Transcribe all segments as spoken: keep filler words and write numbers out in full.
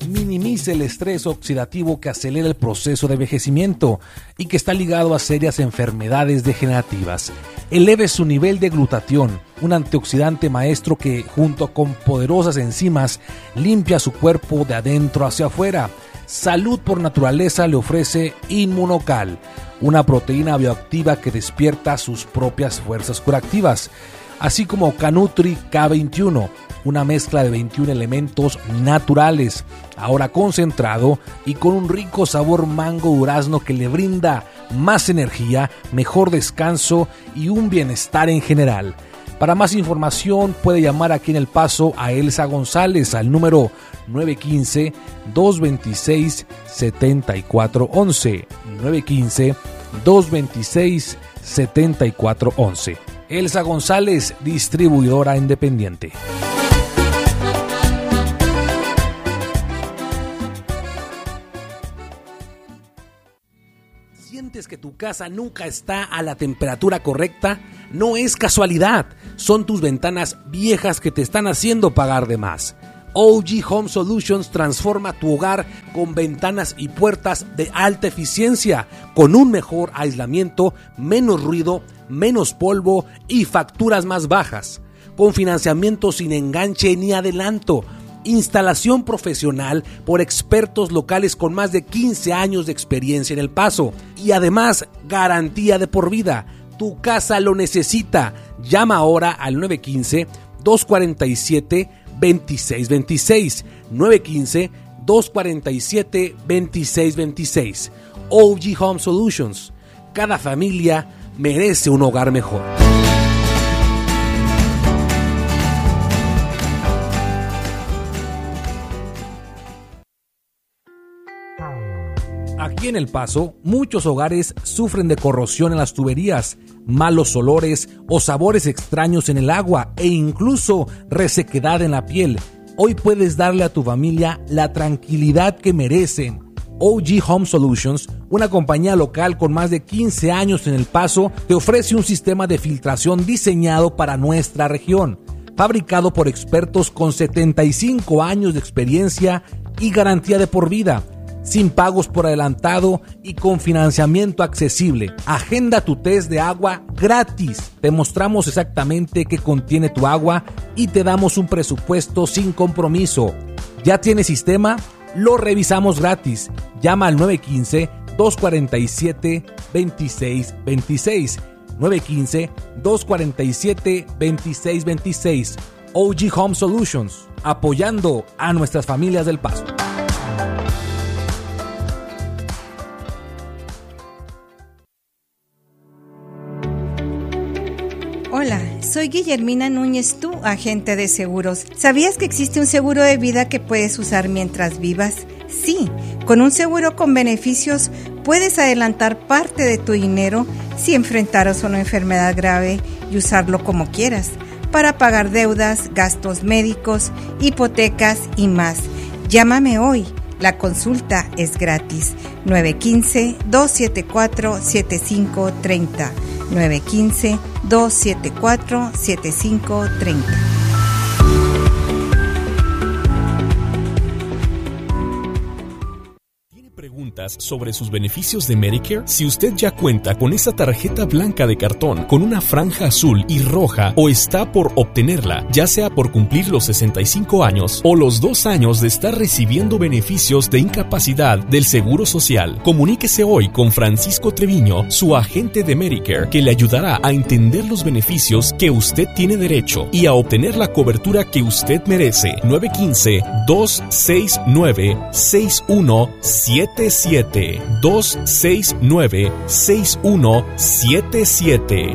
minimice el estrés oxidativo que acelera el proceso de envejecimiento y que está ligado a serias enfermedades degenerativas. Eleve su nivel de glutatión, un antioxidante maestro que, junto con poderosas enzimas, limpia su cuerpo de adentro hacia afuera. Salud por naturaleza le ofrece Inmunocal, una proteína bioactiva que despierta sus propias fuerzas curativas, así como Canutri K veintiuno, una mezcla de veintiún elementos naturales, ahora concentrado y con un rico sabor mango durazno que le brinda más energía, mejor descanso y un bienestar en general. Para más información puede llamar aquí en El Paso a Elsa González al número nueve uno cinco, dos dos seis, siete cuatro uno uno, nueve uno cinco, dos dos seis, siete cuatro uno uno. Elsa González, distribuidora independiente. ¿Sientes que tu casa nunca está a la temperatura correcta? No es casualidad, son tus ventanas viejas que te están haciendo pagar de más. O G Home Solutions transforma tu hogar con ventanas y puertas de alta eficiencia, con un mejor aislamiento, menos ruido, menos polvo y facturas más bajas, con financiamiento sin enganche ni adelanto. Instalación profesional por expertos locales con más de quince años de experiencia en El Paso y además garantía de por vida. Tu casa lo necesita. Llama ahora al nueve uno cinco, dos cuatro siete, dos seis dos seis, nueve uno cinco, dos cuatro siete, dos seis dos seis. O G Home Solutions. Cada familia merece un hogar mejor. Aquí en El Paso, muchos hogares sufren de corrosión en las tuberías, malos olores o sabores extraños en el agua e incluso resequedad en la piel. Hoy puedes darle a tu familia la tranquilidad que merecen. O G Home Solutions, una compañía local con más de quince años en El Paso, te ofrece un sistema de filtración diseñado para nuestra región, fabricado por expertos con setenta y cinco años de experiencia y garantía de por vida, sin pagos por adelantado y con financiamiento accesible. Agenda tu test de agua gratis. Te mostramos exactamente qué contiene tu agua y te damos un presupuesto sin compromiso. ¿Ya tienes sistema? Lo revisamos gratis. Llama al nueve uno cinco, dos cuatro siete, dos seis dos seis. nueve uno cinco, dos cuatro siete, dos seis dos seis. O G Home Solutions, apoyando a nuestras familias del Paso. Hola, soy Guillermina Núñez, tu agente de seguros. ¿Sabías que existe un seguro de vida que puedes usar mientras vivas? Sí, con un seguro con beneficios puedes adelantar parte de tu dinero si enfrentaras una enfermedad grave y usarlo como quieras, para pagar deudas, gastos médicos, hipotecas y más. Llámame hoy. La consulta es gratis. nueve uno cinco, dos siete cuatro, siete cinco tres cero. nueve uno cinco, dos siete cuatro, siete cinco tres cero. Preguntas sobre sus beneficios de Medicare. Si usted ya cuenta con esa tarjeta blanca de cartón con una franja azul y roja o está por obtenerla, ya sea por cumplir los sesenta y cinco años o los dos años de estar recibiendo beneficios de incapacidad del Seguro Social, comuníquese hoy con Francisco Treviño, su agente de Medicare, que le ayudará a entender los beneficios que usted tiene derecho y a obtener la cobertura que usted merece. nueve uno cinco, dos seis nueve, seis uno siete siete, dos seis nueve, seis uno siete siete.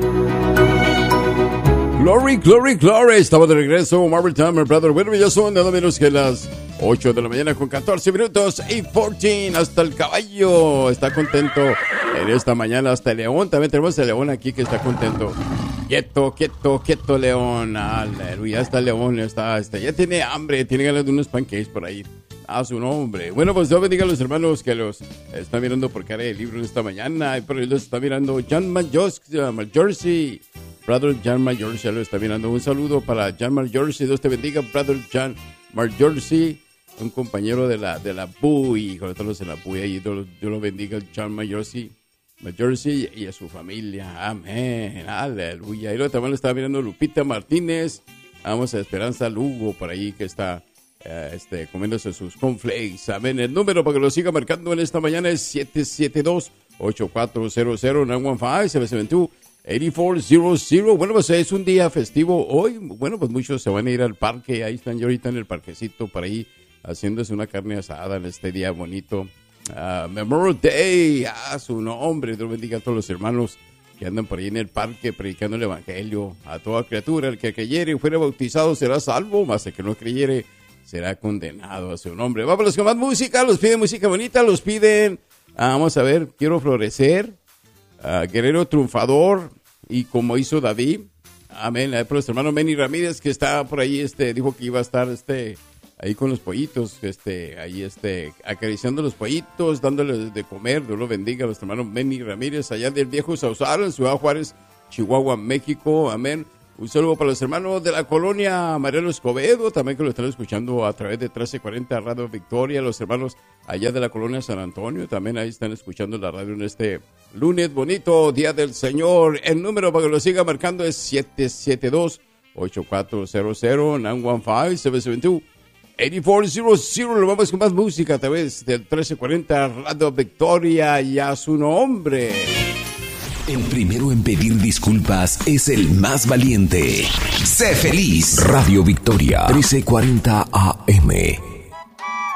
Glory, glory, glory. Estamos de regreso. Marvel Time, brother. Bueno, ya son nada menos que las ocho de la mañana con catorce minutos. Y catorce. Hasta el caballo está contento en esta mañana. Hasta el león. También tenemos el león aquí que está contento. Quieto, quieto, quieto, león. Aleluya. Está el león. Está, está, ya tiene hambre. Tiene ganas de unos pancakes por ahí. A su nombre. Bueno, pues Dios bendiga a los hermanos que los están mirando por cara de libro en esta mañana. Y por ahí los está mirando John Maljorsey. Brother John Maljorsey lo está mirando. Un saludo para John Maljorsey. Dios te bendiga, Brother John Maljorsey. un compañero de la de la P U I, con todos en la P U I, ahí Dios, Dios lo bendiga, John Mayorsi, Mayorsi y a su familia, amén, aleluya. Y luego también lo estaba mirando Lupita Martínez, vamos a Esperanza Lugo, por ahí que está uh, este, comiéndose sus cornflakes, amén. El número para que lo siga marcando en esta mañana es siete siete dos, ocho cuatro cero cero, nueve uno cinco, siete siete dos, ocho cuatro cero cero. Bueno, pues es un día festivo hoy. Bueno, pues muchos se van a ir al parque. Ahí están yo ahorita en el parquecito por ahí haciéndose una carne asada en este día bonito. Uh, Memorial Day, a ah, su nombre. Dios bendiga a todos los hermanos que andan por ahí en el parque predicando el evangelio a toda criatura. El que creyere y fuera bautizado será salvo, mas el que no creyere será condenado a su nombre. Vámonos con más música. Los piden música bonita, los piden. Ah, vamos a ver, quiero florecer. Uh, Guerrero triunfador y como hizo David, amén. Por nuestro hermano Benny Ramírez que está por ahí, este, dijo que iba a estar este, ahí con los pollitos, este, ahí este, acariciando los pollitos, dándoles de comer. Dios lo bendiga a nuestro hermano Benny Ramírez allá del viejo Sausal, en Ciudad Juárez, Chihuahua, México, amén. Un saludo para los hermanos de la colonia Mariano Escobedo, también que lo están escuchando a través de trece cuarenta Radio Victoria, los hermanos allá de la colonia San Antonio, también ahí están escuchando la radio en este lunes bonito, Día del Señor. El número para que lo siga marcando es siete siete dos, ocho cuatro cero cero, nueve uno cinco, siete siete dos, ocho cuatro cero cero. Lo vamos con más música a través del trece cuarenta Radio Victoria y a su nombre. El primero en pedir disculpas es el más valiente. Sé feliz. Radio Victoria, trece cuarenta A M.